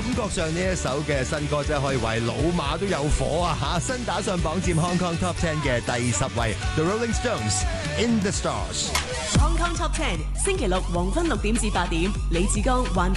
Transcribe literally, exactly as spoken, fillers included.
覺上呢一首嘅新歌真係可以為老馬都有火啊吓！新打上榜佔 Hong Kong Top Ten 嘅第十位 The Rolling Stones In the Stars。 Hong Kong Top Ten 星期六黃昏六點至八點，李志剛環